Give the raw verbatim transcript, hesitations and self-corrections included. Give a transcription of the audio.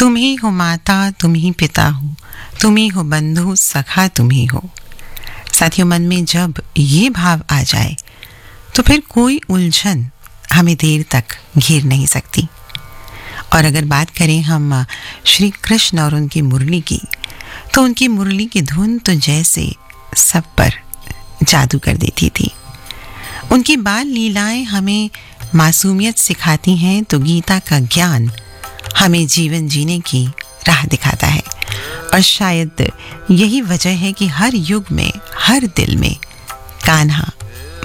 तुम ही हो माता, तुम ही पिता हो, तुम ही हो बंधु सखा, तुम ही हो। साथियों, मन में जब ये भाव आ जाए तो फिर कोई उलझन हमें देर तक घेर नहीं सकती। और अगर बात करें हम श्री कृष्ण और उनकी मुरली की, तो उनकी मुरली की धुन तो जैसे सब पर जादू कर देती थी। उनकी बाल लीलाएं हमें मासूमियत सिखाती हैं, तो गीता का ज्ञान हमें जीवन जीने की राह दिखाता है। और शायद यही वजह है कि हर युग में, हर दिल में कान्हा